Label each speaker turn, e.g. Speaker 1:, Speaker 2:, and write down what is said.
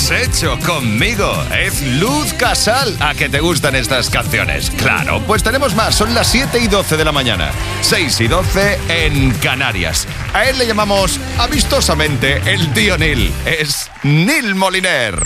Speaker 1: has hecho conmigo? Es Luz Casal. ¿A que te gustan estas canciones? Claro, pues tenemos más. Son las 7:12 de la mañana. 6:12 en Canarias. A él le llamamos amistosamente el tío Neil. Es Neil Moliner.